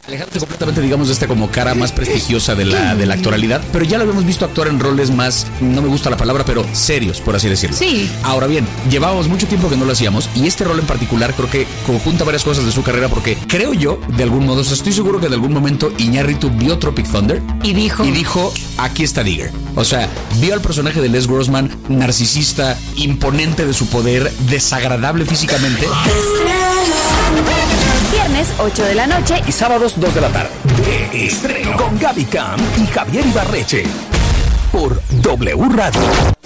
Alejándose completamente, digamos, de esta como cara más prestigiosa de la actualidad, pero ya lo habíamos visto actuar en roles más, no me gusta la palabra, pero serios, por así decirlo. Sí. Ahora bien, llevábamos mucho tiempo que no lo hacíamos y este rol en particular creo que conjunta varias cosas de su carrera porque creo yo, de algún modo, o sea, estoy seguro que de algún momento Iñárritu vio Tropic Thunder y dijo, aquí está Digger. O sea, vio al personaje de Les Grossman, narcisista, imponente de su poder, desagradable físicamente. Viernes 8 de la noche y sábados 2 de la tarde. De estreno con Gaby Cam y Javier Ibarreche por W Radio.